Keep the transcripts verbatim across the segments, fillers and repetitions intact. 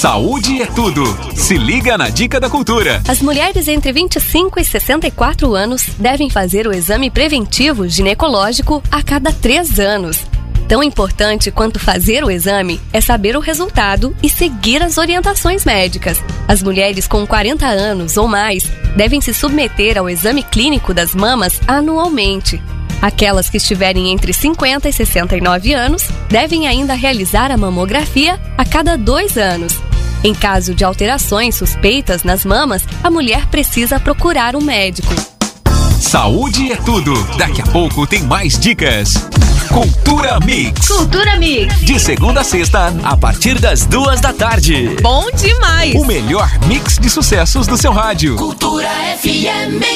Saúde é tudo. Se liga na Dica da Cultura. As mulheres entre vinte e cinco e sessenta e quatro anos devem fazer o exame preventivo ginecológico a cada três anos. Tão importante quanto fazer o exame é saber o resultado e seguir as orientações médicas. As mulheres com quarenta anos ou mais devem se submeter ao exame clínico das mamas anualmente. Aquelas que estiverem entre cinquenta e sessenta e nove anos devem ainda realizar a mamografia a cada dois anos. Em caso de alterações suspeitas nas mamas, a mulher precisa procurar um médico. Saúde é tudo. Daqui a pouco tem mais dicas. Cultura Mix. Cultura Mix. De segunda a sexta, a partir das duas da tarde. Bom demais. O melhor mix de sucessos do seu rádio. Cultura F M.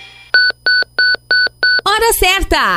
Hora certa.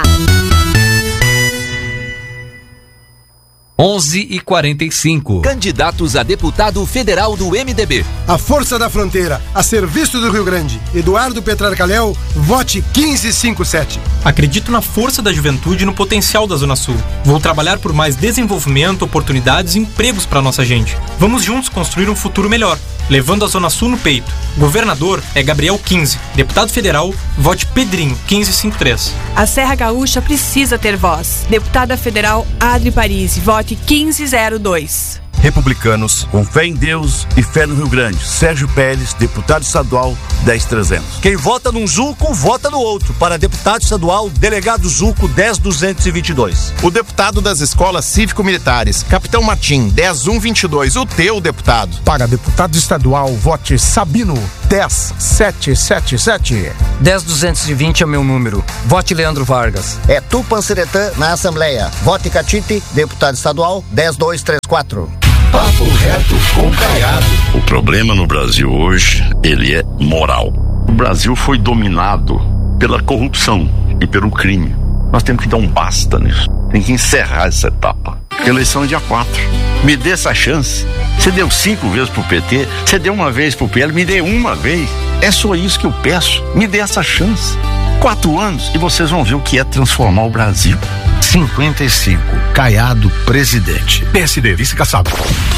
onze e quarenta e cinco. Candidatos a deputado federal do M D B. A força da fronteira, a serviço do Rio Grande. Eduardo Petrarcalhau, vote quinze cinquenta e sete. Acredito na força da juventude e no potencial da Zona Sul. Vou trabalhar por mais desenvolvimento, oportunidades e empregos para nossa gente. Vamos juntos construir um futuro melhor, levando a Zona Sul no peito. Governador é Gabriel quinze. Deputado federal, vote Pedrinho quinze cinquenta e três. A Serra Gaúcha precisa ter voz. Deputada federal Adri Parisi, vote quinze zero dois. Republicanos, com fé em Deus e fé no Rio Grande. Sérgio Pérez, deputado estadual, dez trezentos. Quem vota num Zuco, vota no outro. Para deputado estadual, delegado Zuco, dez duzentos e vinte e dois. O deputado das escolas cívico-militares, Capitão Martim, dez cento e vinte e dois. O teu deputado. Para deputado estadual, vote Sabino, dez setecentos e setenta e sete. dez duzentos e vinte é o meu número. Vote Leandro Vargas. É Tupanceretã na Assembleia. Vote Catite, deputado estadual, dez mil duzentos e trinta e quatro. Papo reto com Caiado. O problema no Brasil hoje, ele é moral. O Brasil foi dominado pela corrupção e pelo crime. Nós temos que dar um basta nisso. Tem que encerrar essa etapa. Eleição é dia quatro. Me dê essa chance. Você deu cinco vezes pro P T, você deu uma vez pro P L, me dê uma vez. É só isso que eu peço. Me dê essa chance. Quatro anos e vocês vão ver o que é transformar o Brasil. cinquenta e cinco. Caiado, presidente. P S D, vice-caçado.